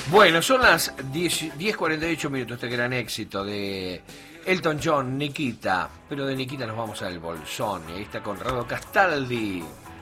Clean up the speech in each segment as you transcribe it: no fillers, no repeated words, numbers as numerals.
Bueno, son las 10:48 minutos, este gran éxito de Elton John, Nikita. Pero de Nikita nos vamos al Bolsón. Ahí está Conrado Castaldi.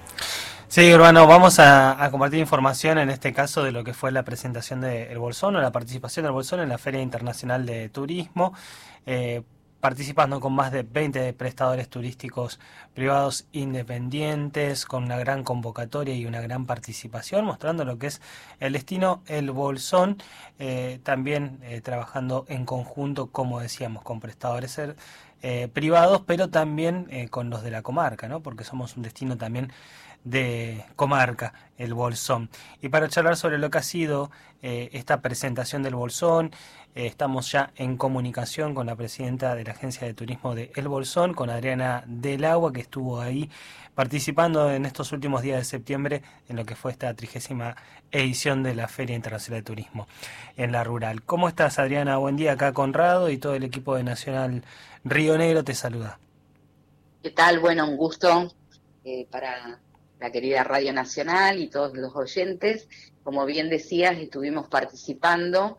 Sí, Urbano, vamos a compartir información en este caso de lo que fue la presentación del Bolsón o la participación del Bolsón en la Feria Internacional de Turismo, participando con más de 20 prestadores turísticos privados independientes, con una gran convocatoria y una gran participación, mostrando lo que es el destino El Bolsón, también trabajando en conjunto, como decíamos, con prestadores privados, pero también con los de la comarca, ¿no? Porque somos un destino también de comarca, el Bolsón. Y para charlar sobre lo que ha sido esta presentación del Bolsón, estamos ya en comunicación con la presidenta de la Agencia de Turismo de El Bolsón, con Adriana Del Agua, que estuvo ahí participando en estos últimos días de septiembre en lo que fue esta 30ª edición de la Feria Internacional de Turismo en la Rural. ¿Cómo estás, Adriana? Buen día, acá Conrado y todo el equipo de Nacional Río Negro te saluda. ¿Qué tal? Bueno, un gusto para la querida Radio Nacional y todos los oyentes. Como bien decías, estuvimos participando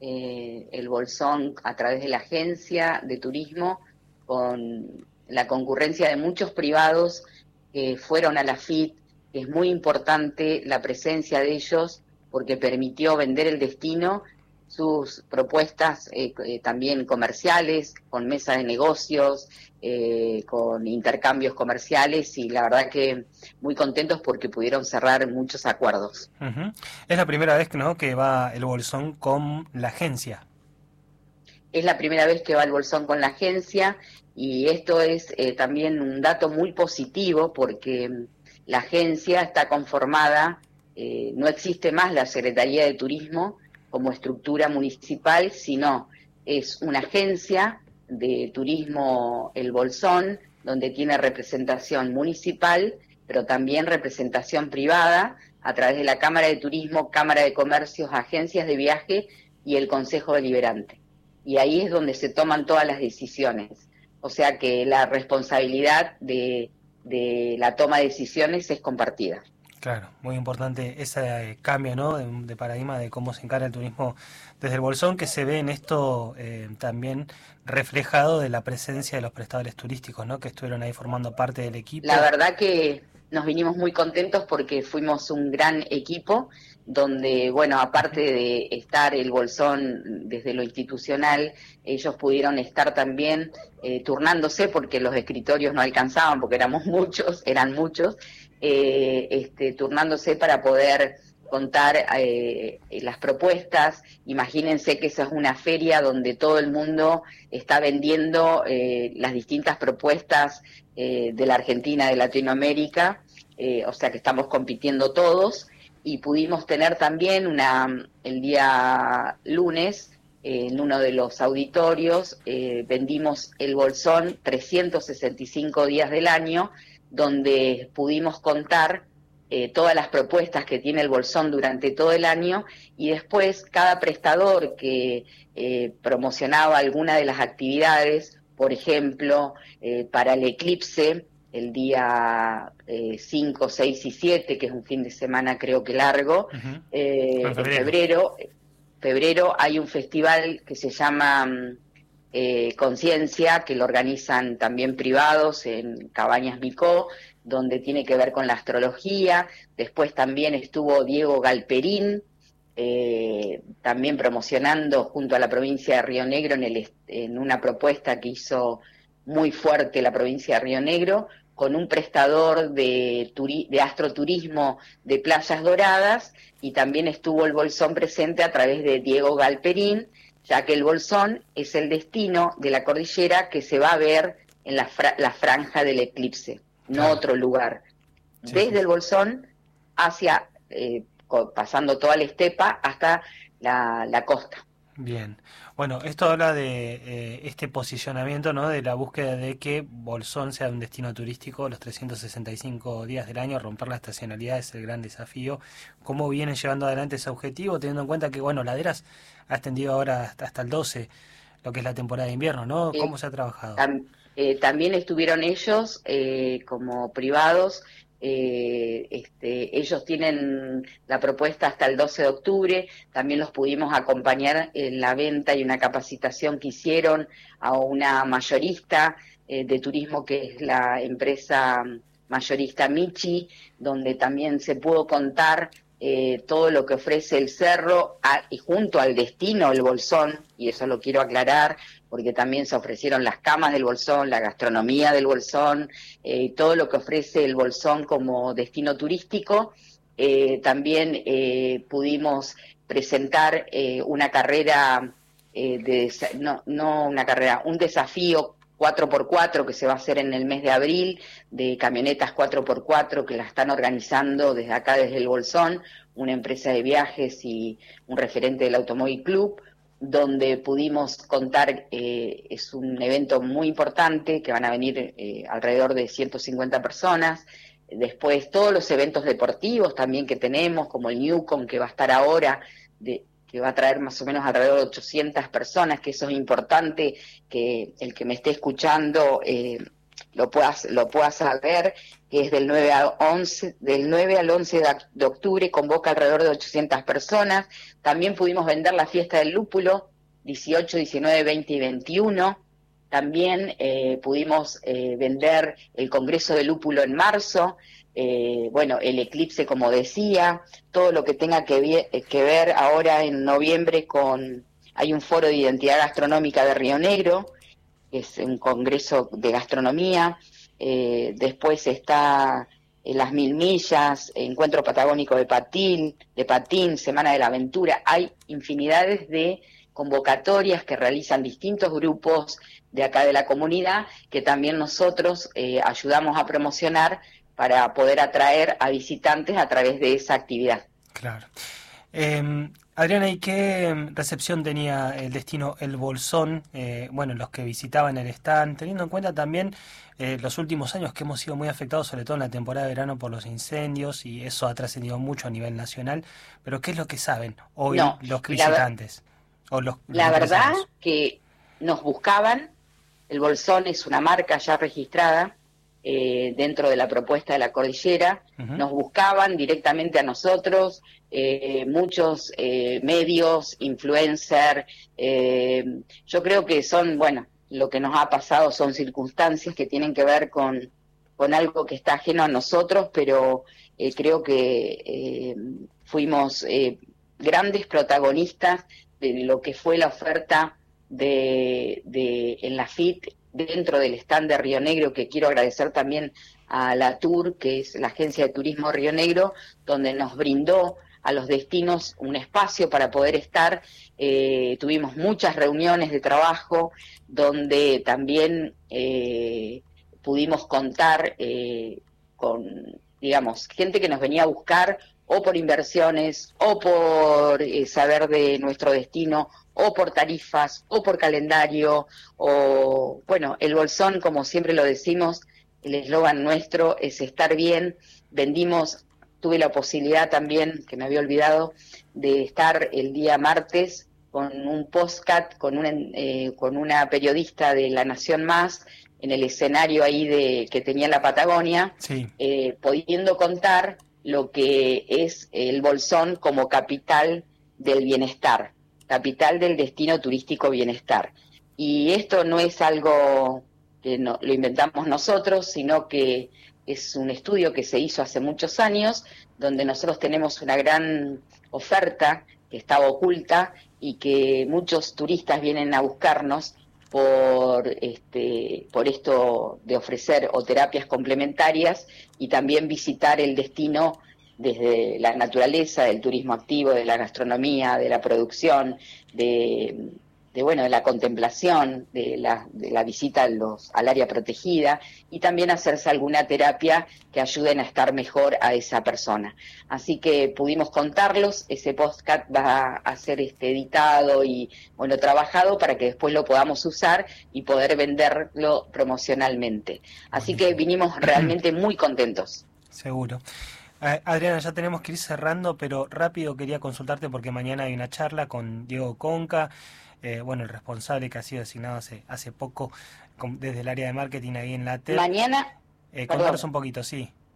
el Bolsón a través de la Agencia de Turismo con la concurrencia de muchos privados que fueron a la FIT, que es muy importante la presencia de ellos porque permitió vender el destino, sus propuestas también comerciales, con mesa de negocios, con intercambios comerciales, y la verdad que muy contentos porque pudieron cerrar muchos acuerdos. Uh-huh. Es la primera vez, ¿no?, que va el Bolsón con la agencia. Es la primera vez que va el Bolsón con la agencia, y esto es también un dato muy positivo porque la agencia está conformada, no existe más la Secretaría de Turismo como estructura municipal, sino es una agencia de turismo El Bolsón, donde tiene representación municipal, pero también representación privada a través de la Cámara de Turismo, Cámara de Comercios, agencias de viaje y el Consejo Deliberante. Y ahí es donde se toman todas las decisiones. O sea que la responsabilidad de la toma de decisiones es compartida. Claro, muy importante ese cambio, ¿no?, de paradigma de cómo se encara el turismo desde el Bolsón, que se ve en esto también reflejado de la presencia de los prestadores turísticos, ¿no?, que estuvieron ahí formando parte del equipo. La verdad que nos vinimos muy contentos porque fuimos un gran equipo, donde, bueno, aparte de estar el Bolsón desde lo institucional, ellos pudieron estar también turnándose porque los escritorios no alcanzaban, porque eran muchos, turnándose para poder contar las propuestas. Imagínense que esa es una feria donde todo el mundo está vendiendo las distintas propuestas de la Argentina, de Latinoamérica, o sea que estamos compitiendo todos, y pudimos tener también el día lunes, en uno de los auditorios, vendimos el Bolsón 365 días del año, donde pudimos contar todas las propuestas que tiene el Bolsón durante todo el año, y después cada prestador que promocionaba alguna de las actividades, por ejemplo, para el eclipse, el día 5, 6 y 7, que es un fin de semana creo que largo, Uh-huh. en febrero hay un festival que se llama Conciencia, que lo organizan también privados en Cabañas Micó, donde tiene que ver con la astrología. Después también estuvo Diego Galperín, también promocionando junto a la provincia de Río Negro en una propuesta que hizo muy fuerte la provincia de Río Negro, con un prestador de astroturismo de Playas Doradas, y también estuvo el Bolsón presente a través de Diego Galperín, ya que el Bolsón es el destino de la cordillera que se va a ver en la franja del eclipse, no otro lugar. Sí, desde el Bolsón hacia, pasando toda la estepa hasta la costa. Bien, bueno, esto habla de este posicionamiento, ¿no?, de la búsqueda de que Bolsón sea un destino turístico los 365 días del año. Romper la estacionalidad es el gran desafío. ¿Cómo vienen llevando adelante ese objetivo, teniendo en cuenta que, bueno, Laderas ha extendido ahora hasta el 12, lo que es la temporada de invierno, ¿no? ¿Cómo se ha trabajado? También estuvieron ellos como privados Ellos tienen la propuesta hasta el 12 de octubre, también los pudimos acompañar en la venta y una capacitación que hicieron a una mayorista de turismo, que es la empresa mayorista Michi, donde también se pudo contar todo lo que ofrece el cerro y junto al destino, el Bolsón, y eso lo quiero aclarar, porque también se ofrecieron las camas del Bolsón, la gastronomía del Bolsón, todo lo que ofrece el Bolsón como destino turístico. También pudimos presentar una carrera, un desafío 4x4 que se va a hacer en el mes de abril, de camionetas 4x4 que la están organizando desde acá, desde el Bolsón, una empresa de viajes y un referente del Automóvil Club, donde pudimos contar, es un evento muy importante, que van a venir alrededor de 150 personas. Después todos los eventos deportivos también que tenemos, como el Newcom, que va a estar ahora, que va a traer más o menos alrededor de 800 personas, que eso es importante, que el que me esté escuchando lo pueda saber, que es del 9 al 11 de octubre, convoca alrededor de 800 personas. También pudimos vender la fiesta del lúpulo, 18, 19, 20 y 21. También pudimos vender el Congreso del Lúpulo en marzo, el eclipse, como decía, todo lo que tenga que ver ahora en noviembre hay un foro de identidad gastronómica de Río Negro, que es un congreso de gastronomía. Después está las 1000 millas, encuentro patagónico de patín, Semana de la Aventura. Hay infinidades de convocatorias que realizan distintos grupos de acá de la comunidad, que también nosotros ayudamos a promocionar para poder atraer a visitantes a través de esa actividad. Claro. Adriana, ¿y qué recepción tenía el destino El Bolsón? Los que visitaban el stand, teniendo en cuenta también los últimos años que hemos sido muy afectados, sobre todo en la temporada de verano, por los incendios, y eso ha trascendido mucho a nivel nacional. Pero ¿qué es lo que saben hoy los visitantes? La verdad que nos buscaban. El Bolsón es una marca ya registrada dentro de la propuesta de la cordillera. Uh-huh. Nos buscaban directamente a nosotros, muchos medios, influencers. Yo creo que lo que nos ha pasado son circunstancias que tienen que ver con algo que está ajeno a nosotros, pero creo que fuimos grandes protagonistas de lo que fue la oferta en la FIT, dentro del stand de Río Negro, que quiero agradecer también a la TUR, que es la agencia de turismo Río Negro, donde nos brindó a los destinos un espacio para poder estar. Tuvimos muchas reuniones de trabajo, donde también pudimos contar con, gente que nos venía a buscar, o por inversiones, o por saber de nuestro destino, o por tarifas, o por calendario, el Bolsón, como siempre lo decimos, el eslogan nuestro es estar bien. Tuve la posibilidad también, que me había olvidado, de estar el día martes con un podcast, con una periodista de La Nación Más, en el escenario ahí que tenía la Patagonia, sí. Pudiendo contar lo que es el Bolsón como capital del bienestar, capital del destino turístico bienestar. Y esto no es algo que lo inventamos nosotros, sino que es un estudio que se hizo hace muchos años, donde nosotros tenemos una gran oferta que estaba oculta y que muchos turistas vienen a buscarnos por esto de ofrecer o terapias complementarias y también visitar el destino desde la naturaleza, del turismo activo, de la gastronomía, de la producción, de la contemplación, de la visita al área protegida, y también hacerse alguna terapia que ayuden a estar mejor a esa persona. Así que pudimos contarlos. Ese podcast va a ser editado y trabajado para que después lo podamos usar y poder venderlo promocionalmente. Así que vinimos realmente muy contentos. Seguro. Adriana, ya tenemos que ir cerrando, pero rápido quería consultarte porque mañana hay una charla con Diego Conca, el responsable que ha sido designado hace poco desde el área de marketing ahí en la TED. Mañana, contanos un poquito, sí.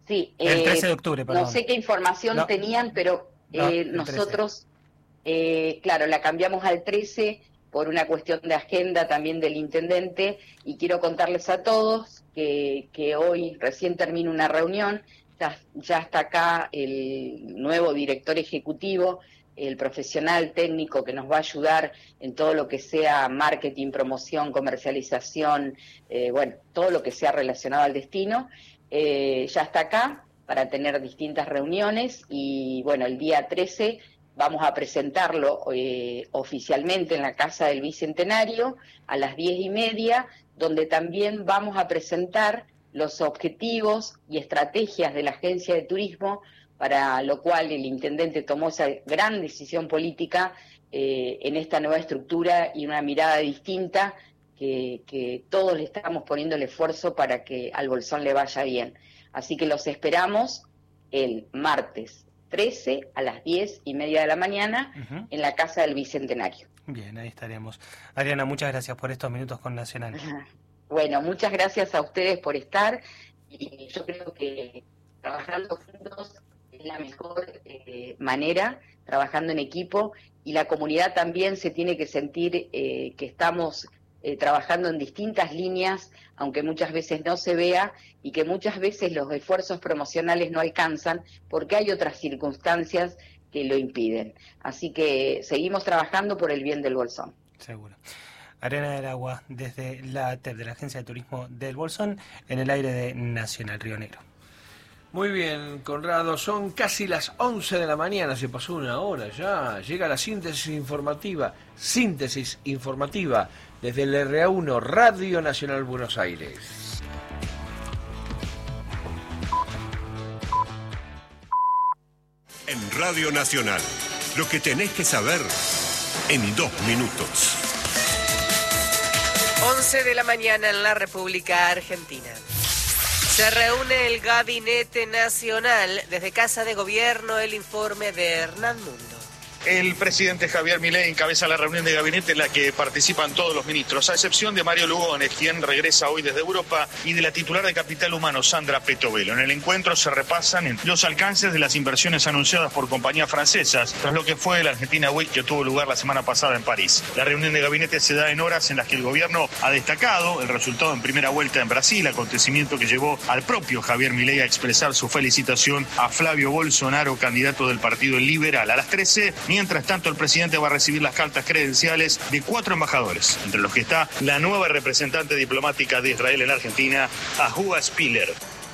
Sí, el 13 de octubre, perdón. No sé qué información tenían, pero nosotros, claro, la cambiamos al 13 por una cuestión de agenda también del intendente, y quiero contarles a todos que hoy recién termina una reunión, ya está acá el nuevo director ejecutivo, el profesional técnico que nos va a ayudar en todo lo que sea marketing, promoción, comercialización, bueno, todo lo que sea relacionado al destino. Ya está acá para tener distintas reuniones y bueno, el día 13 vamos a presentarlo oficialmente en la Casa del Bicentenario a las 10:30, donde también vamos a presentar los objetivos y estrategias de la Agencia de Turismo, para lo cual el intendente tomó esa gran decisión política en esta nueva estructura y una mirada distinta que todos le estamos poniendo el esfuerzo para que al Bolsón le vaya bien. Así que los esperamos el martes 13 a las 10:30 de la mañana en la Casa del Bicentenario. Bien, ahí estaremos. Adriana, muchas gracias por estos minutos con Nacional. Bueno, muchas gracias a ustedes por estar, y yo creo que trabajando juntos es la mejor manera, trabajando en equipo, y la comunidad también se tiene que sentir que estamos trabajando en distintas líneas, aunque muchas veces no se vea, y que muchas veces los esfuerzos promocionales no alcanzan porque hay otras circunstancias que lo impiden. Así que seguimos trabajando por el bien del Bolsón. Seguro. Adriana del Agua, desde la ATEP, de la Agencia de Turismo del Bolsón, en el aire de Nacional Río Negro. Muy bien, Conrado, son casi las 11 de la mañana, se pasó una hora ya, llega la síntesis informativa desde el RA1, Radio Nacional Buenos Aires. En Radio Nacional, lo que tenés que saber en 2 minutos. 11 de la mañana en la República Argentina. Se reúne el Gabinete Nacional. Desde Casa de Gobierno, el informe de Hernán Mundo. El presidente Javier Milei encabeza la reunión de gabinete en la que participan todos los ministros, a excepción de Mario Lugones, quien regresa hoy desde Europa, y de la titular de Capital Humano, Sandra Petovelo. En el encuentro se repasan los alcances de las inversiones anunciadas por compañías francesas, tras lo que fue la Argentina Week que tuvo lugar la semana pasada en París. La reunión de gabinete se da en horas en las que el gobierno ha destacado el resultado en primera vuelta en Brasil, acontecimiento que llevó al propio Javier Milei a expresar su felicitación a Flavio Bolsonaro, candidato del Partido Liberal. A las 13, mientras tanto, el presidente va a recibir las cartas credenciales de 4 embajadores, entre los que está la nueva representante diplomática de Israel en Argentina, Ahua Spiller.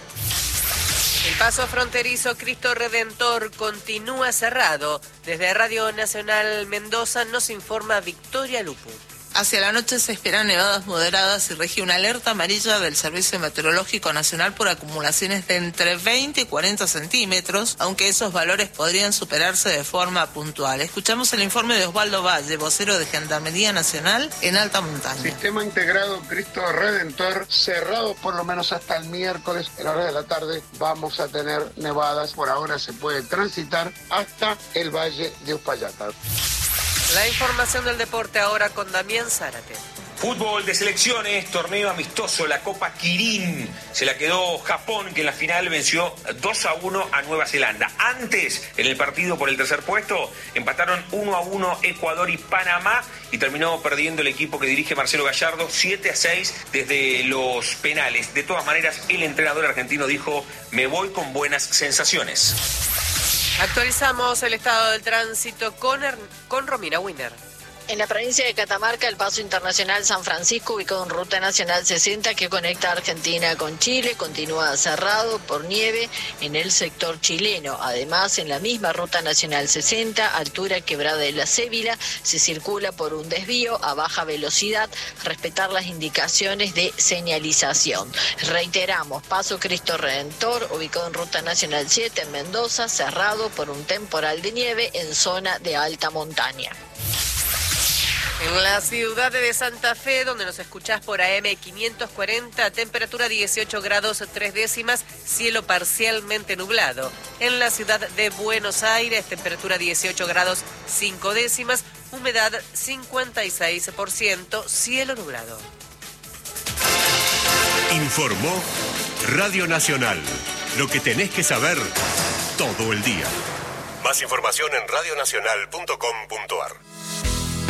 El paso fronterizo Cristo Redentor continúa cerrado. Desde Radio Nacional Mendoza nos informa Victoria Lupu. Hacia la noche se esperan nevadas moderadas y rige una alerta amarilla del Servicio Meteorológico Nacional por acumulaciones de entre 20 y 40 centímetros, aunque esos valores podrían superarse de forma puntual. Escuchamos el informe de Osvaldo Valle, vocero de Gendarmería Nacional en alta montaña. Sistema integrado Cristo Redentor cerrado por lo menos hasta el miércoles en horas de la tarde. Vamos a tener nevadas. Por ahora se puede transitar hasta el Valle de Uspallata. La información del deporte ahora con Damián Zárate. Fútbol de selecciones, torneo amistoso, la Copa Kirin. Se la quedó Japón, que en la final venció 2-1 a Nueva Zelanda. Antes, en el partido por el tercer puesto, empataron 1-1 Ecuador y Panamá, y terminó perdiendo el equipo que dirige Marcelo Gallardo 7-6 desde los penales. De todas maneras, el entrenador argentino dijo: me voy con buenas sensaciones. Actualizamos el estado del tránsito con Romina Winer. En la provincia de Catamarca, el paso internacional San Francisco, ubicado en Ruta Nacional 60, que conecta Argentina con Chile, continúa cerrado por nieve en el sector chileno. Además, en la misma Ruta Nacional 60, altura Quebrada de la Cébila, se circula por un desvío a baja velocidad, respetar las indicaciones de señalización. Reiteramos, paso Cristo Redentor, ubicado en Ruta Nacional 7 en Mendoza, cerrado por un temporal de nieve en zona de alta montaña. En la ciudad de Santa Fe, donde nos escuchás por AM 540, temperatura 18 grados 3 décimas, cielo parcialmente nublado. En la ciudad de Buenos Aires, temperatura 18 grados 5 décimas, humedad 56%, cielo nublado. Informó Radio Nacional, Lo que tenés que saber todo el día. Más información en radionacional.com.ar.